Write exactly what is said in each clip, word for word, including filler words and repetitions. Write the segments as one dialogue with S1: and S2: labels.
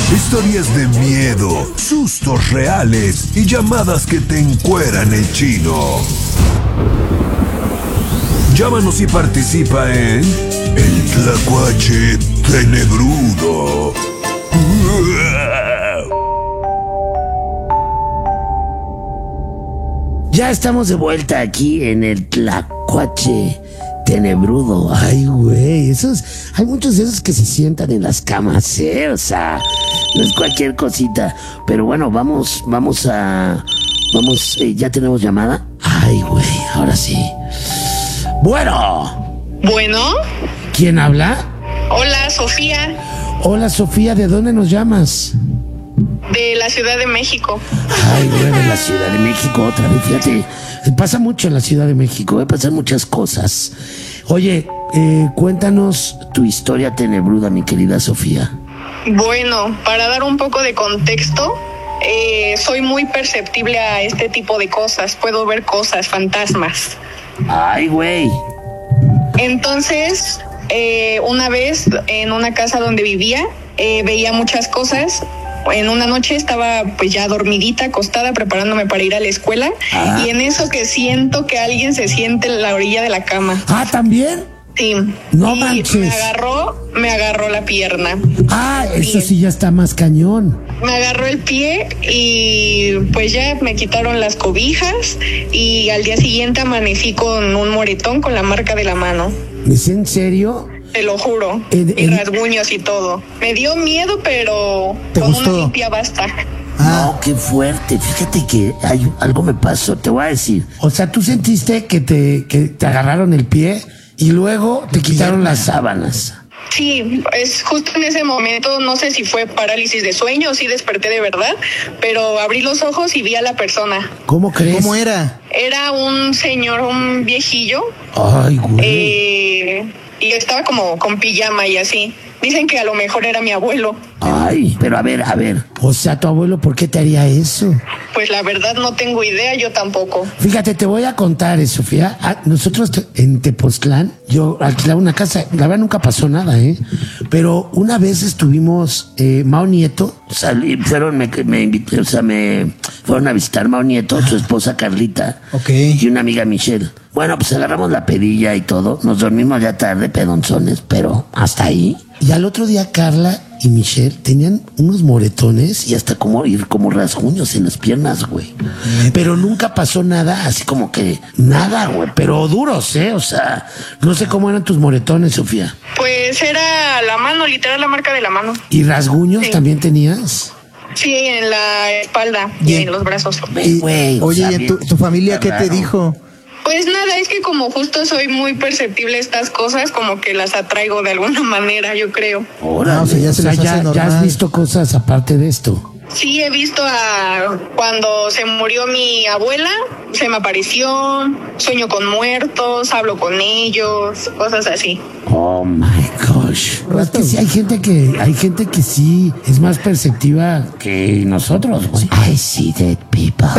S1: Historias de miedo, sustos reales y llamadas que te encueran el chino. Llámanos y participa en El Tlacuache Tenebrudo.
S2: Ya estamos de vuelta aquí en el Tlacuache Tenebrudo. Ay, güey, esos, hay muchos de esos que se sientan en las camas, ¿eh? O sea, no es cualquier cosita. Pero bueno, vamos, vamos a, vamos, eh, ya tenemos llamada. Ay, güey, ahora sí. Bueno.
S3: Bueno.
S2: ¿Quién habla?
S3: Hola, Sofía.
S2: Hola, Sofía, ¿de dónde nos llamas?
S3: De la Ciudad de México.
S2: Ay, güey, de la Ciudad de México otra vez, fíjate. Pasa mucho en la Ciudad de México, ¿eh? Pasan muchas cosas. Oye, eh, cuéntanos tu historia tenebruda, mi querida Sofía.
S3: Bueno, para dar un poco de contexto, eh, soy muy perceptible a este tipo de cosas. Puedo ver cosas, fantasmas.
S2: Ay, güey.
S3: Entonces, eh, una vez en una casa donde vivía, eh, veía muchas cosas. En una noche estaba pues ya dormidita, acostada, preparándome para ir a la escuela. Ah. Y en eso que siento que alguien se siente en la orilla de la cama.
S2: Ah, ¿también?
S3: Sí.
S2: No
S3: y
S2: manches.
S3: Me agarró, me agarró la pierna.
S2: Ah, eso sí ya está más cañón.
S3: Me agarró el pie y pues ya me quitaron las cobijas y al día siguiente amanecí con un moretón con la marca de la mano.
S2: ¿Es en serio?
S3: Te lo juro,
S2: el, el...
S3: y rasguños y todo. Me dio miedo, pero con
S4: gustó?
S3: una limpia basta.
S2: Ah. No, qué fuerte. Fíjate que hay, algo me pasó, te voy a decir. O sea, tú sentiste que te, que te agarraron el pie y luego te quitaron las sábanas.
S3: Sí, es justo en ese momento, no sé si fue parálisis de sueño o si desperté de verdad, pero abrí los ojos y vi a la persona.
S2: ¿Cómo crees?
S4: ¿Cómo era?
S3: Era un señor, un viejillo.
S2: Ay, güey.
S3: Eh, y estaba como con pijama y así. Dicen que a lo mejor era mi abuelo.
S2: Ay, pero a ver, a ver. O sea, tu abuelo, ¿por qué te haría eso?
S3: Pues la verdad no tengo idea, yo tampoco.
S2: Fíjate, te voy a contar, eh, Sofía. Ah, nosotros en Tepoztlán, yo alquilaba una casa. La verdad nunca pasó nada, ¿eh? Pero una vez estuvimos, eh, Mao Nieto, salí, fueron, me, me invité, o sea, me fueron a visitar Mao Nieto, su esposa Carlita.
S4: Ok.
S2: Y una amiga Michelle. Bueno, pues agarramos la pedilla y todo. Nos dormimos ya tarde, pedonzones, pero hasta ahí. Y al otro día Carla y Michelle tenían unos moretones y hasta como ir como rasguños en las piernas, güey. Pero nunca pasó nada, así como que nada, güey. Pero duros, ¿eh? O sea, no sé cómo eran tus moretones, Sofía.
S3: Pues era la mano, literal la marca de la mano.
S2: ¿Y rasguños
S3: sí.
S2: también tenías?
S3: Sí, en la espalda y en los brazos.
S2: Y, wey,
S4: oye,
S2: o sea,
S4: ¿y tu, tu familia qué te dijo?
S3: Pues nada, es que como justo soy muy perceptible a estas cosas, como que las atraigo de alguna manera, yo creo.
S2: Ahora,
S4: o sea, ya, se
S2: o sea,
S4: les hace
S2: ya,
S4: normal.
S2: ya has visto cosas aparte de esto.
S3: Sí, he visto a cuando se murió mi abuela, se me apareció, sueño con muertos, hablo con ellos, cosas así.
S2: Oh my gosh. Es que sí hay gente que, hay gente que sí es más perceptiva que nosotros, güey. I see dead people.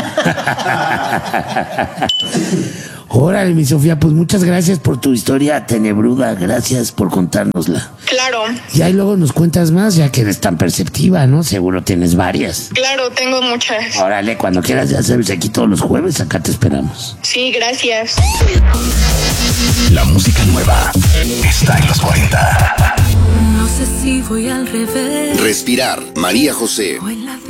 S2: Órale, mi Sofía, pues muchas gracias por tu historia tenebruda, gracias por contárnosla.
S3: Claro.
S2: Y ahí luego nos cuentas más, ya que eres tan perceptiva, ¿no? Seguro tienes varias.
S3: Claro, tengo muchas.
S2: Órale, cuando quieras, ya sabes, aquí todos los jueves, acá te esperamos.
S3: Sí, gracias.
S1: La música nueva está en los cuarenta.
S5: No sé si voy al revés.
S6: Respirar, María José.
S5: O en la